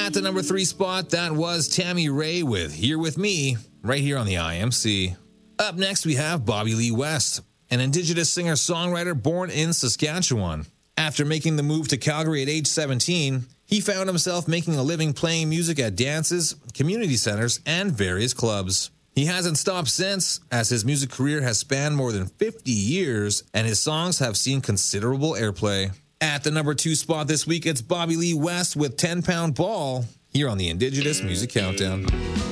At the number 3 spot, that was Tammy Ray with Here With Me, right here on the IMC. Up next, we have Bobby Lee West, an Indigenous singer-songwriter born in Saskatchewan. After making the move to Calgary at age 17, he found himself making a living playing music at dances, community centers, and various clubs. He hasn't stopped since, as his music career has spanned more than 50 years, and his songs have seen considerable airplay. At the number 2 spot this week, it's Bobby Lee West with 10 Pound Ball, here on the Indigenous Music Countdown.